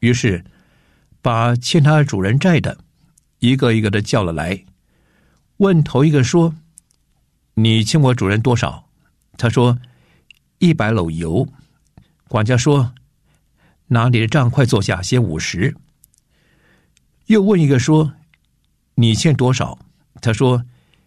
于是把欠他主人债的一个一个的叫了来，问头一个说：你欠我主人多少？他说100篓油。管家说：拿你的账快坐下，写50。又问一个说：你欠多少？他说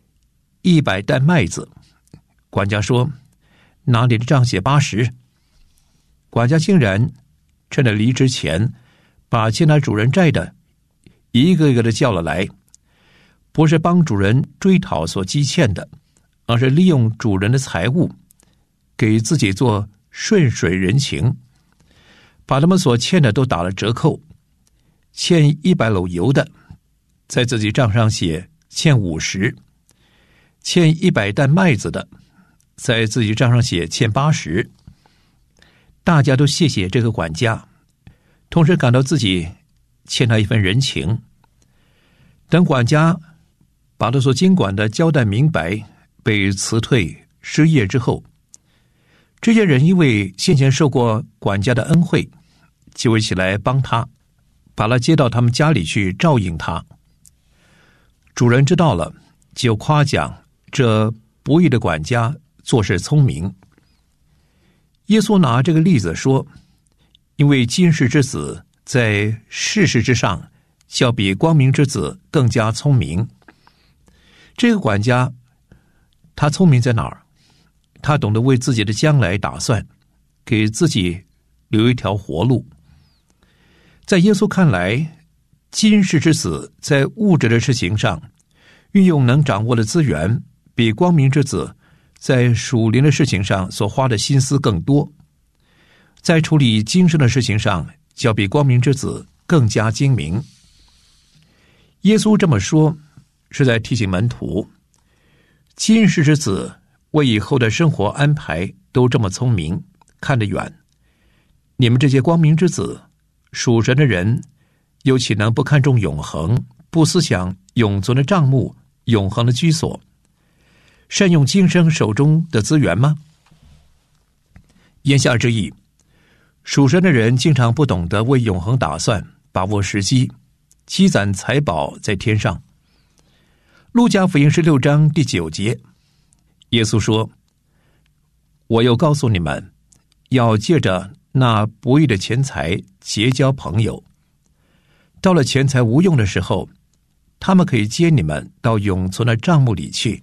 100担麦子。管家说：拿你的账写80。管家竟然趁着离职前，把欠他主人债的一个一个的叫了来，不是帮主人追讨所积欠的，而是利用主人的财物给自己做顺水人情，把他们所欠的都打了折扣。欠100篓油的在自己账上写欠50，欠100担麦子的在自己账上写欠80。大家都谢谢这个管家，同时感到自己欠他一份人情。等管家把他所经管的交代明白，被辞退失业之后，这些人因为先前受过管家的恩惠，就会起来帮他，把他接到他们家里去照应他。主人知道了，就夸奖这不义的管家做事聪明。耶稣拿这个例子说，因为今世之子在世事之上，要比光明之子更加聪明。这个管家他聪明在哪儿？他懂得为自己的将来打算，给自己留一条活路。在耶稣看来，今世之子在物质的事情上运用能掌握的资源，比光明之子在属灵的事情上所花的心思更多，在处理今生的事情上，要比光明之子更加精明。耶稣这么说，是在提醒门徒，今世之子为以后的生活安排都这么聪明，看得远，你们这些光明之子，属神的人，又岂能不看重永恒，不思想永存的账目，永恒的居所，善用今生手中的资源吗？言下之意，属神的人经常不懂得为永恒打算，把握时机，积攒财宝在天上。路加福音16章第9节，耶稣说：我又告诉你们，要借着那不义的钱财结交朋友，到了钱财无用的时候，他们可以接你们到永存的账目里去。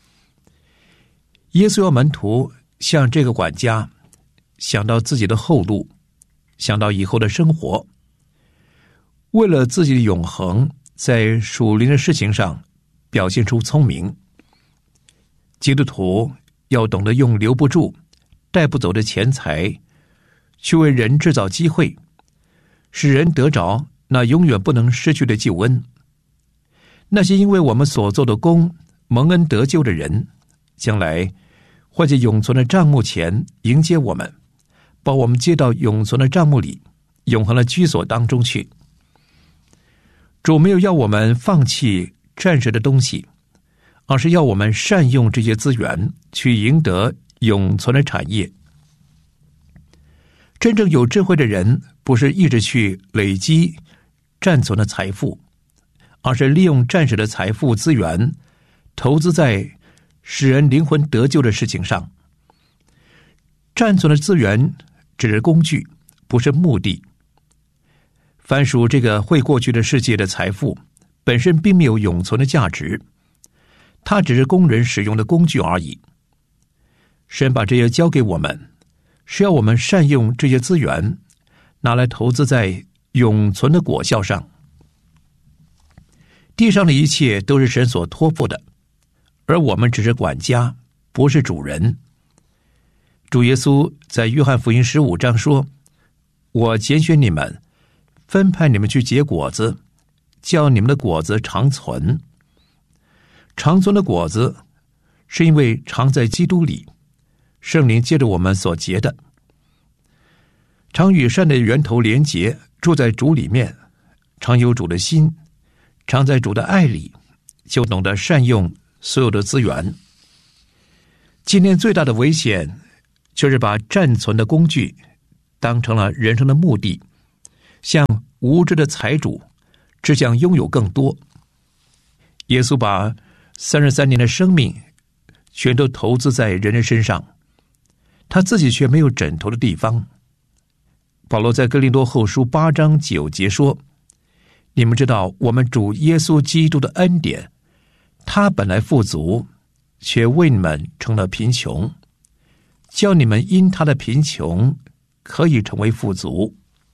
耶稣要门徒像这个管家，想到自己的后路，想到以后的生活，为了自己的永恒，在属灵的事情上表现出聪明。基督徒要懂得用留不住、带不走的钱财，去为人制造机会，使人得着那永远不能失去的救恩。那些因为我们所做的功蒙恩得救的人，将来会在永存的账目前迎接我们，把我们接到永存的账目里，永恒的居所当中去。主没有要我们放弃暂时的东西，而是要我们善用这些资源，去赢得永存的产业。真正有智慧的人，不是一直去累积暂存的财富，而是利用暂时的财富资源，投资在使人灵魂得救的事情上。暂存的资源只是工具，不是目的。凡属这个会过去的世界的财富，本身并没有永存的价值，它只是供人使用的工具而已。神把这些交给我们，是要我们善用这些资源，拿来投资在永存的果效上。地上的一切都是神所托付的，而我们只是管家，不是主人。主耶稣在约翰福音15章说：我拣选你们，分派你们去结果子，叫你们的果子长存。长存的果子是因为常在基督里，圣灵借着我们所结的。常与善的源头连结，住在主里面，常有主的心，常在主的爱里，就懂得善用所有的资源。今天最大的危险，就是把暂存的工具当成了人生的目的， 像无知的财主，只想拥有更多。耶稣把33年的生命全都投资在人的身上，他自己却没有枕头的地方。保罗在哥林多后书8章9节说：你们知道我们主耶稣基督的恩典，他本来富足，却为你们成了贫穷，叫你们因他的贫穷可以成为富足。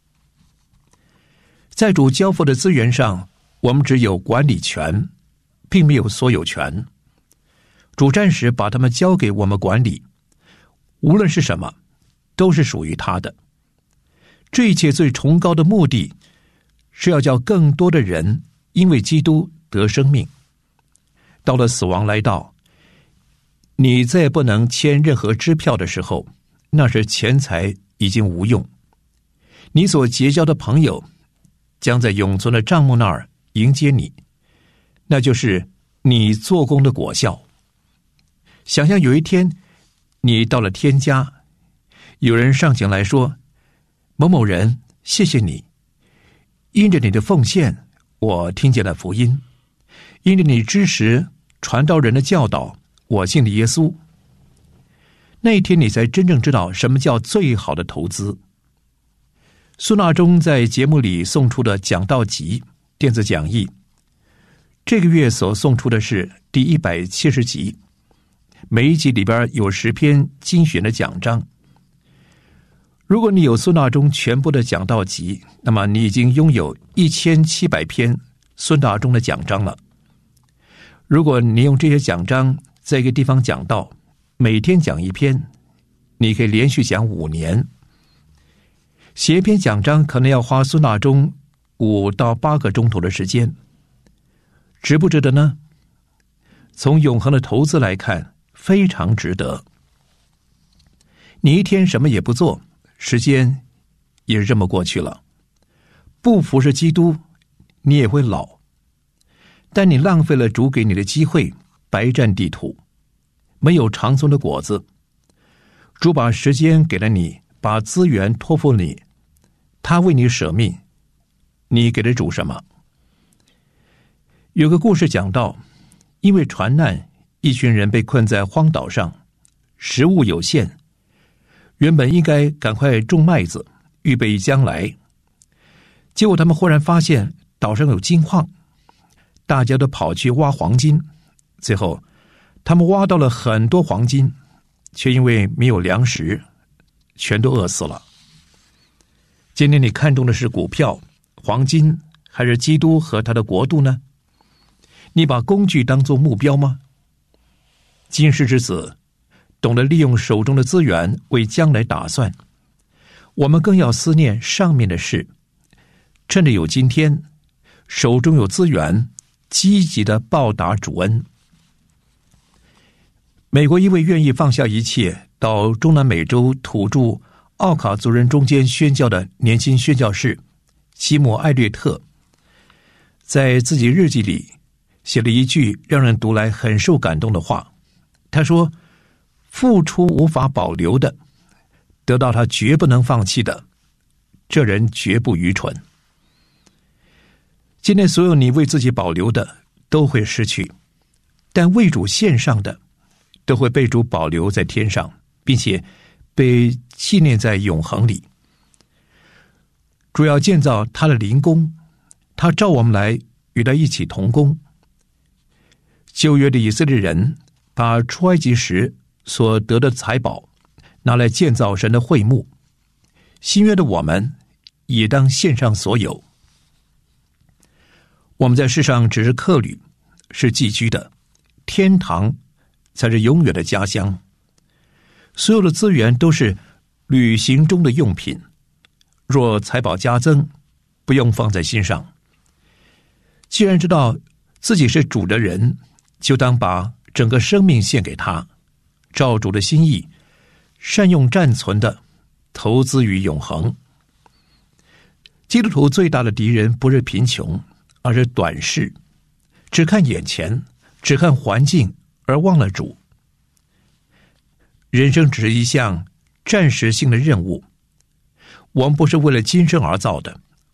在主交付的资源上，我们只有管理权，并没有所有权。主暂时把他们交给我们管理，无论是什么，都是属于他的。这一切最崇高的目的，是要叫更多的人因为基督得生命。到了死亡来到，你再也不能签任何支票的时候，那时钱财已经无用。你所结交的朋友将在永存的帐幕那儿迎接你，那就是你做工的果效。想象有一天你到了天家，有人上前来说：某某人，谢谢你，因着你的奉献，我听见了福音；因着你支持传道人的教导，我信了耶稣。那一天你才真正知道什么叫最好的投资。苏纳中在节目里送出的讲道集电子讲义，这个月所送出的是第170集，每一集里边有10篇精选的讲章。如果你有苏纳中全部的讲道集，那么你已经拥有1700篇孙大中的讲章了。如果你用这些讲章在一个地方讲道，每天讲一篇，你可以连续讲5年。写一篇讲章可能要花孙大中5到8个钟头的时间，值不值得呢？从永恒的投资来看，非常值得。你一天什么也不做，时间也是这么过去了。不服侍基督，你也会老。但你浪费了主给你的机会，白占地土，没有长存的果子。主把时间给了你，把资源托付你，他为你舍命，你给了主什么？有个故事讲到，因为船难，一群人被困在荒岛上，食物有限，原本应该赶快种麦子，预备将来。结果他们忽然发现岛上有金矿，大家都跑去挖黄金，最后他们挖到了很多黄金，却因为没有粮食，全都饿死了。今天你看重的是股票、黄金，还是基督和他的国度呢？你把工具当作目标吗？今世之子懂得利用手中的资源为将来打算，我们更要思念上面的事，趁着有今天，手中有资源，积极的报答主恩。美国一位愿意放下一切到中南美洲土著奥卡族人中间宣教的年轻宣教士西姆·艾略特，在自己日记里写了一句让人读来很受感动的话。他说：付出无法保留的，得到他绝不能放弃的，这人绝不愚蠢。今天所有你为自己保留的都会失去，但为主献上的都会被主保留在天上，并且被纪念在永恒里。主要建造他的灵宫，他召我们来与他一起同工。旧约的以色列人把出埃及时所得的财宝拿来建造神的会幕，新约的我们也当献上所有。我们在世上只是客旅，是寄居的，天堂才是永远的家乡。所有的资源都是旅行中的用品，若财宝加增，不用放在心上。既然知道自己是主的人，就当把整个生命献给他，照主的心意，善用暂存的，投资于永恒。基督徒最大的敌人不是贫穷，而是短视，只看眼前，只看环境，而忘了主。人生只是一项暂时性的任务，我们不是为了今生而造的，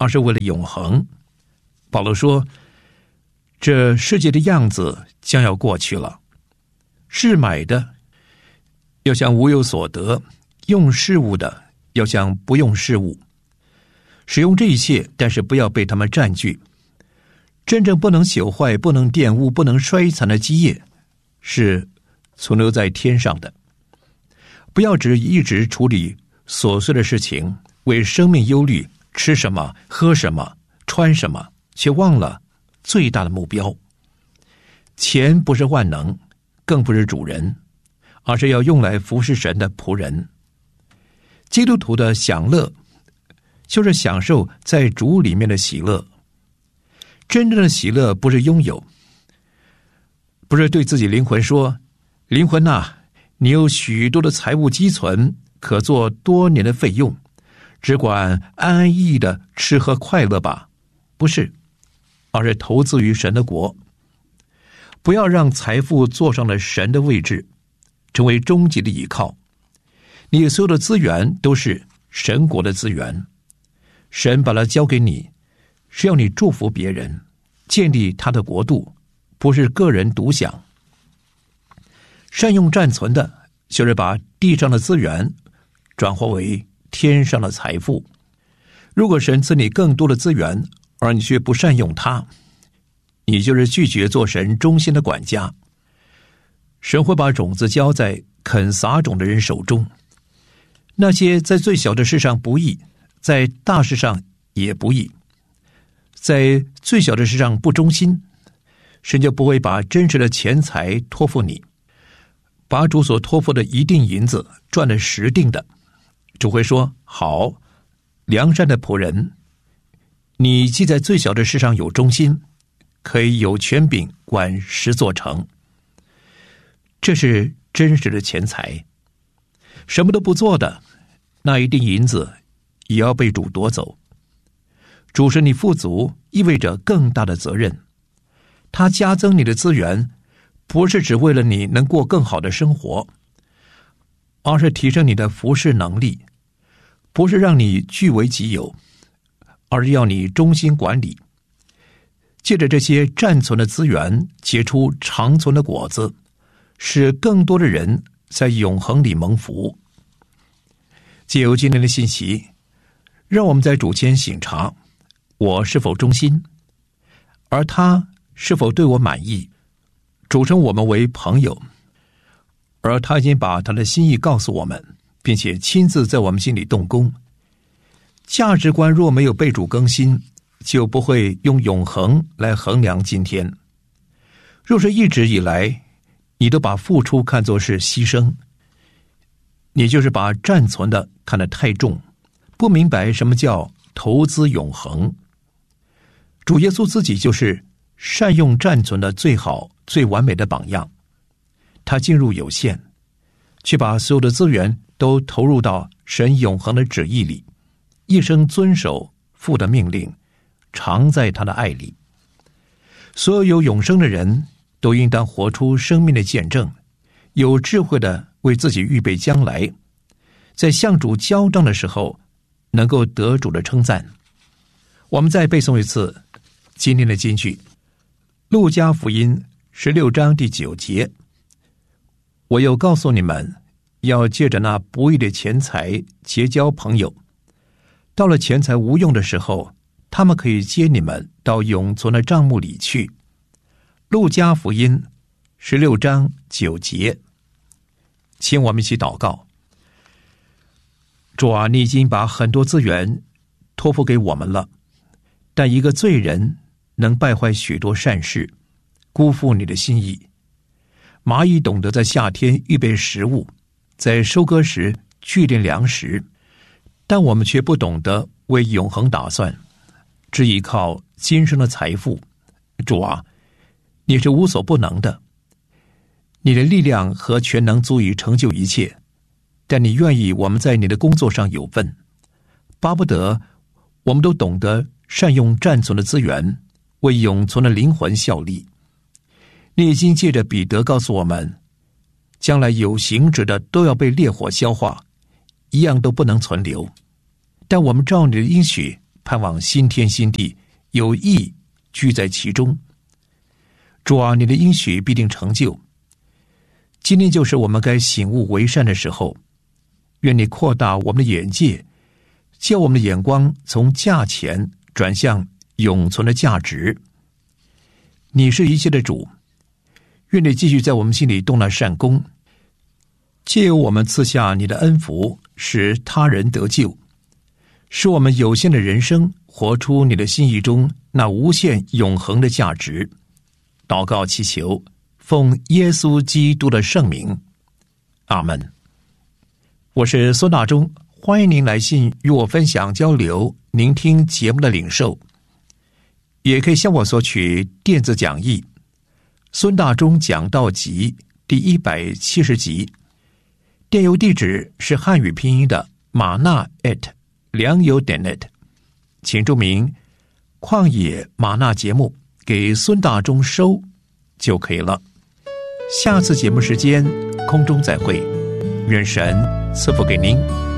而是为了永恒。保罗说，这世界的样子将要过去了，是买的要像无有所得，用事物的要像不用事物。使用这一切，但是不要被他们占据。真正不能朽坏、不能玷污、不能衰残的基业，是存留在天上的。不要只一直处理琐碎的事情，为生命忧虑，吃什么、喝什么、穿什么，却忘了最大的目标。钱不是万能，更不是主人，而是要用来服侍神的仆人。基督徒的享乐，就是享受在主里面的喜乐。真正的喜乐不是拥有，不是对自己灵魂说，灵魂啊，你有许多的财物积存，可做多年的费用，只管安安逸逸的吃喝快乐吧。不是，而是投资于神的国。不要让财富坐上了神的位置，成为终极的依靠。你所有的资源都是神国的资源，神把它交给你，是要你祝福别人，建立他的国度，不是个人独享。善用暂存的，就是把地上的资源转化为天上的财富。如果神赐你更多的资源，而你却不善用它，你就是拒绝做神忠心的管家。神会把种子交在肯撒种的人手中。那些在最小的事上不义，在大事上也不义，在最小的事上不忠心，神就不会把真实的钱财托付你。把主所托付的一锭银子赚了10锭的，主会说，好，良善的仆人，你既在最小的事上有忠心，可以有权柄管10座城。这是真实的钱财。什么都不做的，那一锭银子也要被主夺走。主使你富足，意味着更大的责任。他加增你的资源，不是只为了你能过更好的生活，而是提升你的服事能力，不是让你据为己有，而是要你忠心管理。借着这些暂存的资源，结出长存的果子，使更多的人在永恒里蒙福。借由今天的信息，让我们在主前省察，我是否忠心，而他是否对我满意。主称我们为朋友，而他已经把他的心意告诉我们，并且亲自在我们心里动工。价值观若没有被主更新，就不会用永恒来衡量今天。若是一直以来你都把付出看作是牺牲，你就是把暂存的看得太重，不明白什么叫投资永恒。主耶稣自己就是善用暂存的最好最完美的榜样。他进入有限，却把所有的资源都投入到神永恒的旨意里，一生遵守父的命令，常在他的爱里。所有有永生的人都应当活出生命的见证，有智慧的为自己预备将来，在向主交账的时候能够得主的称赞。我们再背诵一次今天的金句，路加福音16章第9节，我又告诉你们，要借着那不义的钱财结交朋友，到了钱财无用的时候，他们可以接你们到永存的帐幕里去。路加福音16章9节。请我们一起祷告。主啊，你已经把很多资源托付给我们了，但一个罪人能败坏许多善事，辜负你的心意。蚂蚁懂得在夏天预备食物，在收割时聚敛粮食，但我们却不懂得为永恒打算，只依靠今生的财富。主啊，你是无所不能的，你的力量和全能足以成就一切，但你愿意我们在你的工作上有份，巴不得我们都懂得善用暂存的资源，为永存的灵魂效力。你已经借着彼得告诉我们，将来有形质的都要被烈火消化，一样都不能存留。但我们照你的应许， 盼望新天新地，有义居在其中。主啊，你的应许必定成就。今天就是我们该醒悟为善的时候，愿你扩大我们的眼界，叫我们的眼光从价钱转向永存的价值。你是一切的主，愿你继续在我们心里动那善功，借由我们赐下你的恩福，使他人得救，使我们有限的人生活出你的心意中那无限永恒的价值。祷告祈求，奉耶稣基督的圣名，阿们。我是孙大中，欢迎您来信与我分享交流您听节目的领受，也可以向我索取电子讲义孙大中讲道集第170集，电邮地址是汉语拼音的马纳良友.net， 请注明旷野马纳节目给孙大中收就可以了。下次节目时间空中再会，愿神赐福给您。